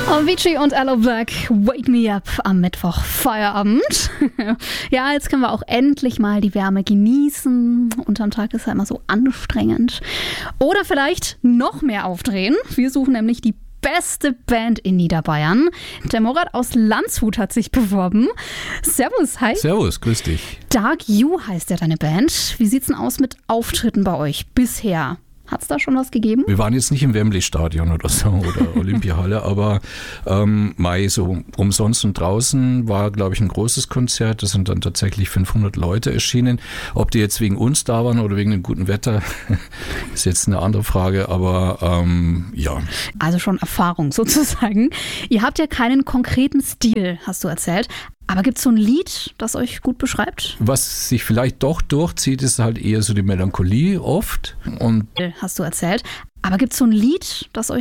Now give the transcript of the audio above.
Avicii und Aloe Black, Wake Me Up am Mittwoch, Feierabend. Ja, jetzt können wir auch endlich mal die Wärme genießen. Unterm Tag ist ja immer so anstrengend. Oder vielleicht noch mehr aufdrehen. Wir suchen nämlich die beste Band in Niederbayern. Der Murat aus Landshut hat sich beworben. Servus, hi. Servus, grüß dich. Dark You heißt ja deine Band. Wie sieht's denn aus mit Auftritten bei euch bisher? Hat es da schon was gegeben? Wir waren jetzt nicht im Wembley-Stadion oder so oder Olympiahalle, aber so umsonst und draußen war, glaube ich, ein großes Konzert. Da sind dann tatsächlich 500 Leute erschienen. Ob die jetzt wegen uns da waren oder wegen dem guten Wetter, ist jetzt eine andere Frage, aber ja. Also schon Erfahrung sozusagen. Ihr habt ja keinen konkreten Stil, hast du erzählt. Aber gibt es so ein Lied, das euch gut beschreibt? Was sich vielleicht doch durchzieht, ist halt eher so die Melancholie oft. Und hast du erzählt. Aber gibt es so ein Lied, das euch